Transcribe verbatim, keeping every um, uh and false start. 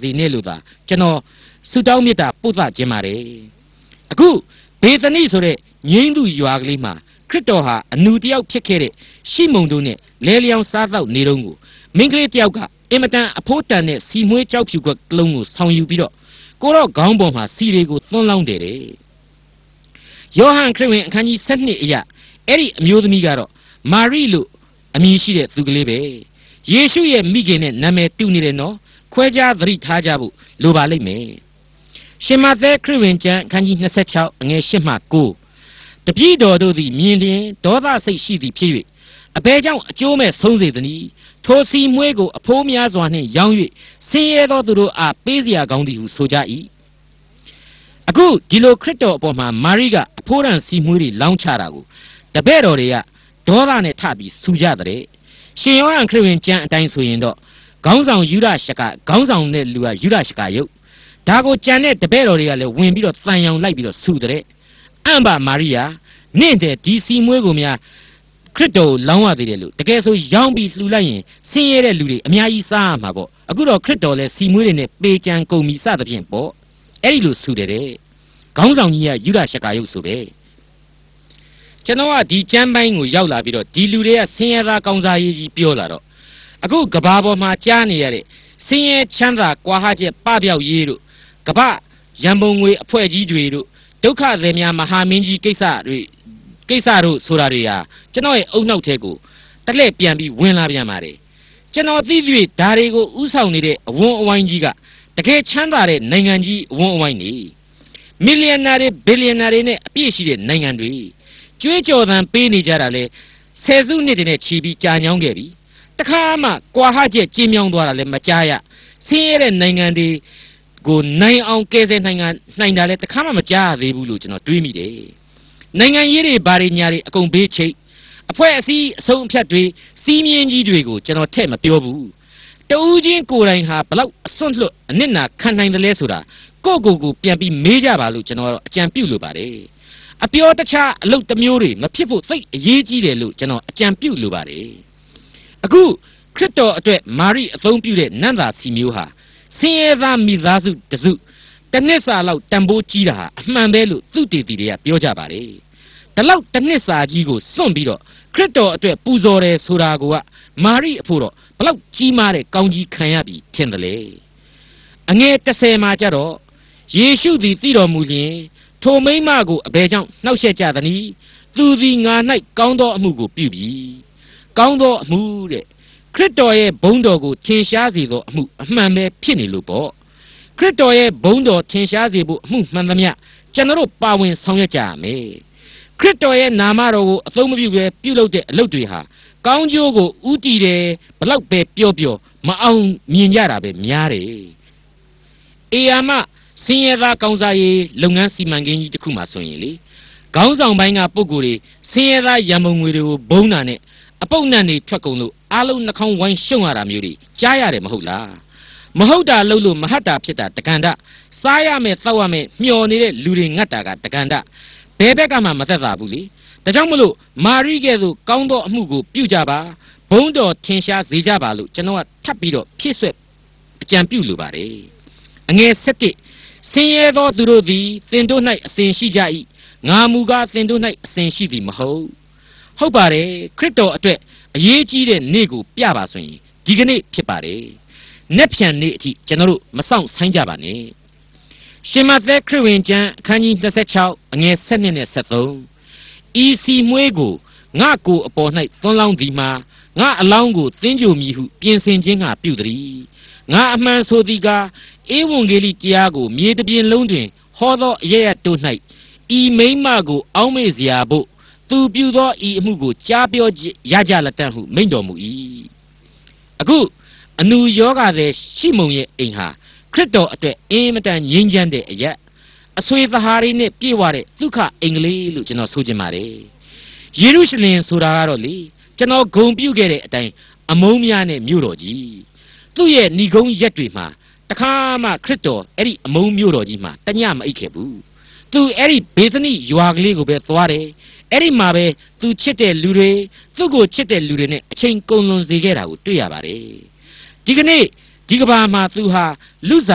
စီနဲ့လို့သာကျွန်တော်ဆုတောင်းမြတ်တာပို့သခြင်းပါတယ်အခုဘေသနိဆိုတဲ့ငိမ့်သူရွာကလေးမှာခရစ်တော်ဟာအနူတယောက်ဖြစ်ခဲ့တဲ့ရှိမုန်တို့နဲ့လဲလျောင်းစားတော့နေတော့ကိုမင်းကလေးတယောက်ကအင်မတန်အဖိုးတန်တဲ့စီမွေးကြောက်ဖြူကကလုံးကိုဆောင်ယူပြီးတော့ကိုတော့ခေါင်းပေါ်မှာစီတွေကိုသွန်းလောင်းတယ်တဲ့ယောဟန်ခရစ်ဝင်အခန်းကြီး၁၂အရာအဲ့ဒီအမျိုးသမီးကတော့မာရိလို့အမည်ရှိတဲ့သူကလေးပဲယေရှုရဲ့မိခင်နဲ့နာမည်တူနေတယ်နော်ခွဲခြားသတိထားကြဖို့လိုပါလိမ့်မယ်ရှင်မသက်ခရစ်ဝင်ကျမ်းအခန်းကြီး၂၆အငယ်၈မှ၉တပည့်တော်တို့သည်မြင်လျင်ဒေါသစိတ်ရှိသည်ဖြစ်၍အဘဲကြောင့်အကျိုးမဲ့ဆုံးစေသည်။ထိုစီမွေးကိုအဖိုးများစွာနှင့်ရောင်း၍ဆင်းရဲသောသူတို့အားပေးစရာကောင်းသည်ဟုဆိုကြ၏။အခုဒီလိုခရစ်တော်အပေါ်မှာမာရိကအဖိုးတန်စီမွေးတွေလောင်းချတာကိုတပည့်တော်တွေကဒေါသနဲ့ထပြီးဆူကြတဲ့။ရှင်ယောဟန်ခရစ်ဝင်ကျမ်းအတိုင်းဆိုရင်တော့ခေါင်းဆောင်ယူဒရှကခေါင်းဆောင်တဲ့လူကယူဒရှကယုတ်ဒါကိုကြံတဲ့တပည့်တော်တွေကလည်းဝင်ပြီးတော့တန်ရောင်လိုက်ပြီးတော့ဆူတဲ့အံ့ပါမာရိယာနင့်တဲ့ဒီစီမွေးကိုများခရစ်တော်လောင်းရသေးတယ်လို့တကယ်ဆိုရောင်းပြီးလှူလိုက်ရင်ဆင်းရဲတဲ့လူတွေအများကြီးစားရမှာပေါ့အခုတော့ခရစ်တော်လည်းစီမွေးတွေနဲ့ပေကြံကုန်ပြီစသဖြင့်ပေါ့အဲ့ဒီလိုဆူတယ်တဲ့ခေါင်းဆောင်ကြီးကယူဒရှကာယုတ်ဆိုပဲကျွန်တော်ကဒီကျမ်းပိုင်းကိုရောက်လာပြီးတော့ဒီလူတွေကဆင်းရဲသားကောင်းစားရေးကြီးပြောလာတော့အခုကဘာပေါ်မှာကြားနေရတဲ့ဆင်းရဲချမ်းသာကွာဟချက်ပပျောက်ရေးတို့ကပရန်ပုံငွေအဖွဲ့ကြီးတွေတို့ဒုက္ခသည်များမဟာမင်းကြီးကိစ္စတွေကိစ္စတို့ဆိုတာတွေဟာကျွန်တော်ရဲ့အုံနောက်ထဲကိုတလှည့်ပြန်ပြီးဝင်လာပြန်ပါတယ်ကျွန်တော်သိသိဓာတွေကိုဥဆောင်နေတဲ့အဝန်းအဝိုင်းကြီးကတကယ်ချမ်းသာတဲ့နိုင်ငံကြီးအဝန်းအဝိုင်းနေမီလီယံနာတွေဘီလီယံနာတွေနဲ့အပြည့်ရှိတဲ့နိုင်ငံတွေကျွေးကြော်သံပေးနေကြတာလဲဆယ်စုနှစ်တည်းနဲ့ချီပြီးကြာညောင်းခဲ့ပြီတခါမှကွာဟချက်ကျင်းမြောင်းသွားတာလဲမကြားရဆင်းရဲတဲ့နိုင်ငံတွေကိုနိုင်အောင်ကယ်ဆယ်နိုင်ငံနိုင်တာလဲတခါမှမကြားရသေးဘူးလို့ကျွန်တော်တွေးမိတယ်နိုင်ငံရေးတွေဘာတွေညာတွေအကုန်ဘေးချိတ်အဖွဲ့အစည်းအဆုံးအဖြတ်တွေစီးမြင်ကြီးတွေကိုကျွန်တော်ထည့်မပြောဘူးတူးချင်းကိုယ်တိုင်ဟာဘလောက်အစွန့်လွတ်အနစ်နာခံနိုင်တယ်လဲဆိုတာကိုယ့်ကိုယ်ကိုပြန်ပြီးမေးကြပါလို့ကျွန်တော်အကြံပြုလိုပါတယ်အပြောတခြားအလုပ်တစ်မျိုးတွေမဖြစ်ဖို့သိအရေးကြီးတယ်လို့ကျွန်တော်အကြံပြုလိုပါတယ်အခုခရစ်တော်အတွက်မာရိအသုံးပြုတဲ့နန္တာစီမျိုးဟာဆင်းရဲသားမိသားစုတစုတနစ်စာလောက်တန်ဖိုးကြီးတာဟာအမှန်ပဲလို့သူတည်တည်တွေကပြောကြပါတယ်ဒီလောက်တနစ်စာကြီးကိုစွန့်ပြီးတော့ခရစ်တော်အတွက်ပူဇော်တယ်ဆိုတာကမာရိအဖို့တော့ဘလောက်ကြီးမားတဲ့ကောင်းကြီးခံရပြီထင်တယ်လေအငယ်၁၀မှာကြတော့ယေရှုသည်သိတော်မူလျင်ထိုမိန်းမကိုအဘယ်ကြောင့်နှောက်ယှက်ကြသနည်းသူသည်ငါ၌ကောင်းသောအမှုကိုပြုပြီကောင်းသောအမှုတဲ့ခရစ်တော်ရဲ့ဘုန်းတော်ကိုထင်ရှားစေသောအမှုအမှန်ပဲဖြစ်နေလို့ပေါ့ခရစ်တော်ရဲ့ဘုန်းတော်ထင်ရှားစေဖို့အမှုမှန်သမျှကျွန်တော်တို့ပါဝင်ဆောင်ရွက်ကြရမယ်ခရစ်တော်ရဲ့နာမတော်ကိုအသုံးမပြုဘဲပြုလုပ်တဲ့အလုပ်တွေဟာကောင်းကျိုးကိုဥတည်တယ်ဘလောက်ပဲပြောပြောမအောင်မြင်ကြတာပဲများတယ်အေယာမစင်ရသားကောင်းစားရေးလုပ်ငန်းစီမံကိန်းကြီးတစ်ခုမှဆိုရင်လေခေါင်းဆောင်ပိုင်းကပုံကိုယ်တွေစင်ရသားရံပုံငွေတွေကိုဘုံနာနဲ့အပုပ်နံတွေထွက်ကုန်လို့အားလုံးနှာခေါင်းဝိုင်းရှုံရတာမျိုးတွေကြားရတယ်မဟုတ်လားမဟုတ်တာလို့လို့မဟတ်တာဖြစ်တာတကန်ဒစားရမယ်တောက်ရမယ်မျောနေတဲ့လူတွေငတ်တာကတကန်ဒဘယ်ဘက်ကမှမသက်သာဘူးလေဒါကြောင့်မလို့မာရိကဲ့သို့ကောင်းသောအမှုကိုပြုကြပါဘုန်းတော်ထင်ရှားစေကြပါလို့ကျွန်တော်ကထပ်ပြီးတော့ဖြည့်ဆွက်အကြံပြုလိုပါတယ်အငယ်၁၁ဆင်းရဲသောသူတို့သည်သင်တို့၌အစဉ်ရှိကြ၏ငါမူကားသင်တို့၌အစဉ်ရှိသည်မဟုတ်ဟုတ်ပါတယ်ခရစ်တော်အတွက်အရေးကြီးတဲ့နေ့ကိုပြပါဆိုရင်ဒီကနေ့ဖြစ်ပါတယ်နက်ဖြန်နေ့အထိကျွန်တော်တို့မဆောင်ဆိုင်ကြပါနဲ့ရှင်မသက်ခရစ်ဝင်ကျမ်းအခန်းကြီး၂၆အငယ်၁၂နဲ့၁၃ဤစီမွေးကိုငါကိုအပေါ်၌သွန်းလောင်းသည်မှာငါအလောင်းကိုသင်ကြိုမည်ဟုပြင်ဆင်ခြင်းကပြုသည်ငါအမှန်ဆိုသည်ကားဧဝံဂေလိတရားကိုမြေတပြင်လုံးတွင်ဟောသောအရရတို့၌ဤမိမကိုအောင်းမေ့စရာဖို့သူပြုသောဤအမှုကိုကြားပြောရကြလက်တန့်ဟုမိန့်တော်မူ၏အခုအနုယောဂသည်ရှိမုံရဲ့အိမ်ဟာခရစ်တော်အတွက်အင်မတန်ငြိမ်းချမ်းတဲ့အရက်အဆွေသဟာရီနဲ့ပြည့်ဝတဲ့ဒုက္ခအင်္ဂလိပ်လို့ကျွန်တော်ဆိုချင်ပါတယ်ယေရုရှလင်ဆိုတာကတော့လေကျွန်တော်ဂုဏ်ပြုခဲ့တဲ့အတိုင်းအမုန်းများနဲ့မြို့တော်ကြီးသူ့ရဲ့ဏီကုန်းရက်တွေမှာတခါမှခရစ်တော်အဲ့ဒီအမုန်းမြို့တော်ကြီးမှာတညမအိပ်ခဲ့ဘူးသူအဲ့ဒီဘေသနိရွာကလေးကိုပဲသွားတယ်အဲ့ဒီမှာပဲသူချစ်တဲ့လူတွေသူ့ကိုချစ်တဲ့လူတွေနဲ့အချိန်ကုန်လွန်စေခဲ့တာကိုတွေ့ရပါတယ်ဒီကနေ့ဒီကဘာမှာသူဟာလူ